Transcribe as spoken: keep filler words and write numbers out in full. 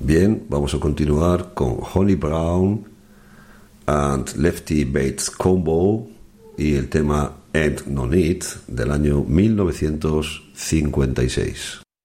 Bien, vamos a continuar con Holly Brown and Lefty Bates Combo y el tema Ain't No Need del año mil novecientos cincuenta y seis.